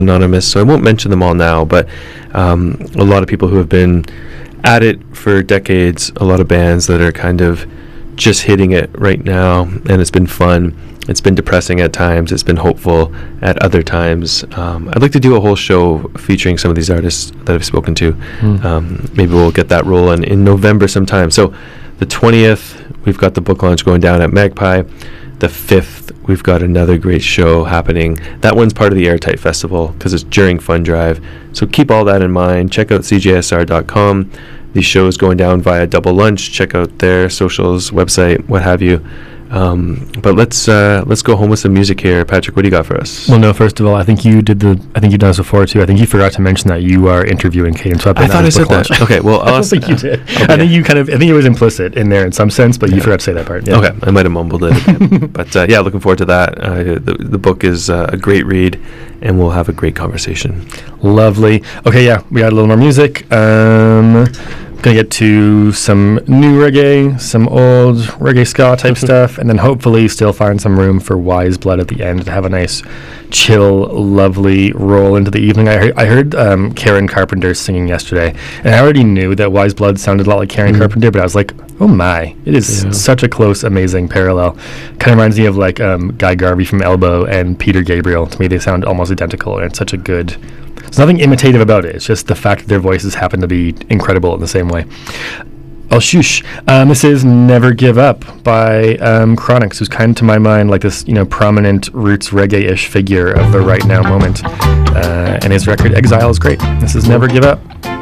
anonymous, so I won't mention them all now, but a lot of people who have been at it for decades, a lot of bands that are kind of just hitting it right now, and it's been fun. It's been depressing at times, it's been hopeful at other times. I'd like to do a whole show featuring some of these artists that I've spoken to. Maybe we'll get that rolling in November sometime. So the 20th, we've got the book launch going down at Magpie. The 5th, we've got another great show happening. That one's part of the Airtight Festival because it's during Fun Drive. So keep all that in mind. Check out cjsr.com. These shows going down via Double Lunch. Check out their socials, website, what have you. But let's go home with some music here. Patrick, what do you got for us? Well, no, first of all, I think you've done this before too. I think you forgot to mention that you are interviewing Cadence Weapon. I thought I said that. Okay, well, I don't think you did. Okay. I think it was implicit in there in some sense, but you forgot to say that part. Yeah. Okay, I might have mumbled it again. But yeah, looking forward to that. The book is a great read, and we'll have a great conversation. Lovely. Okay, yeah, we got a little more music. Gonna get to some new reggae, some old reggae ska type stuff, and then hopefully still find some room for Wise Blood at the end to have a nice, chill, lovely roll into the evening. I heard Karen Carpenter singing yesterday, and I already knew that Wise Blood sounded a lot like Karen Carpenter, but I was like, oh my, it is such a close, amazing parallel. Kind of reminds me of like Guy Garvey from Elbow and Peter Gabriel. To me, they sound almost identical, and it's such a good... There's nothing imitative about it. It's just the fact that their voices happen to be incredible in the same way. Shush. This is Never Give Up by Chronix, who's kind of, to my mind, like this, prominent roots reggae-ish figure of the right now moment. And his record Exile is great. This is Never Give Up.